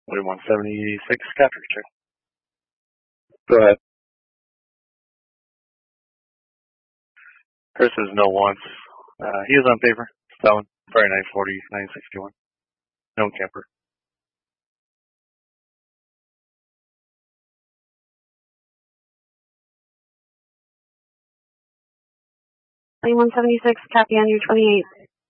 Wait, 176, capture check. Go ahead. Chris is no once. He is on paper. Selling. Probably 940, 961. No camper. Lane 176, copy on your 28.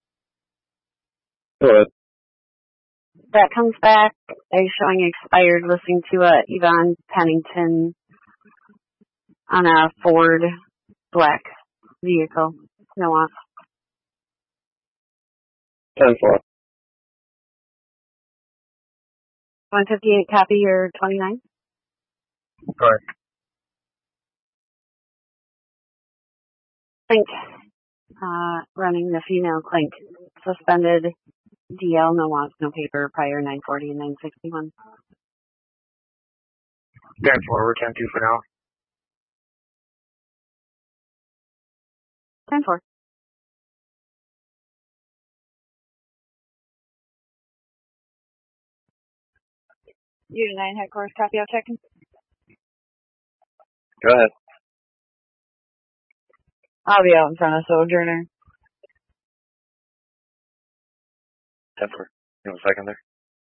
Go ahead. That comes back as showing expired, listening to Yvonne Pennington on a Ford black vehicle. No off. 10-4. 158, copy your 29. Go ahead. Clink, running the female Clink. Suspended DL, no loss, no paper, prior 940 and 961. 10-4, we're 10-2 for now. 10-4. Unit 9 headquarters, copy out checking. Go ahead. I'll be out in front of Sojourner. 10-4. You have a second there?